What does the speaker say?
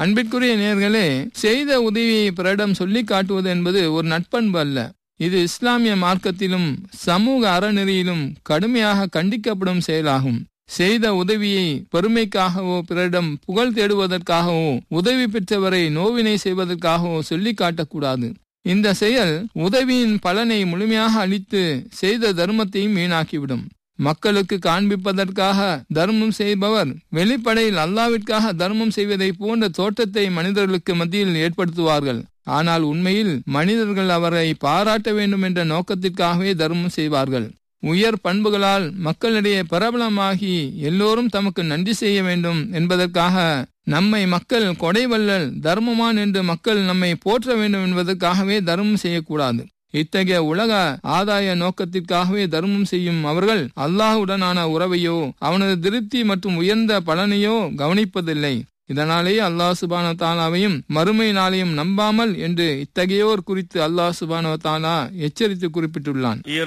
அன்பிற்குரிய நேயர்களே, செய்த உதவியை பிறரிடம் சொல்லி காட்டுவது என்பது ஒரு நட்பண்பு அல்ல. இது இஸ்லாமிய மார்க்கத்திலும் சமூக அறநெறியிலும் கடுமையாக கண்டிக்கப்படும் செயலாகும். செய்த உதவியை பெருமைக்காகவோ பிறரிடம் புகழ் தேடுவதற்காகவோ உதவி பெற்றவரை நோவினை செய்வதற்காகவோ சொல்லி காட்டக்கூடாது. இந்த செயல் உதவியின் பலனை முழுமையாக அளித்து செய்த தர்மத்தையும் வீணாக்கிவிடும். மக்களுக்கு காண்பிப்பதற்காக தர்மம் செய்பவர் வெளிப்படையில் அல்லாவிற்காக தர்மம் செய்வதை போன்ற தோற்றத்தை மனிதர்களுக்கு மத்தியில் ஏற்படுத்துவார்கள். ஆனால் உண்மையில் மனிதர்கள் அவரை பாராட்ட வேண்டும் என்ற நோக்கத்திற்காகவே தர்மம் செய்வார்கள். உயர் பண்புகளால் மக்களிடையே பிரபலமாகி எல்லோரும் தமக்கு நன்றி செய்ய வேண்டும் என்பதற்காக நம்மை மக்கள் கொடைவள்ளல் தர்மமான் என்று மக்கள் நம்மை போற்ற வேண்டும் என்பதற்காகவே தர்மம் செய்யக்கூடாது. இத்தகைய உலக ஆதாய நோக்கத்திற்காகவே தர்மம் செய்யும் அவர்கள் அல்லாஹுடனான உறவையோ அவனது திருப்தி மற்றும் உயர்ந்த பலனையோ கவனிப்பதில்லை. இதனாலேயே அல்லாஹ் சுப்ஹானஹு வ தஆலாவையும் மறுமை நாளையும் நம்பாமல் என்று இத்தகையோர் குறித்து அல்லாஹ் சுப்ஹானஹு வ தஆலா எச்சரித்து குறிப்பிட்டுள்ளான்.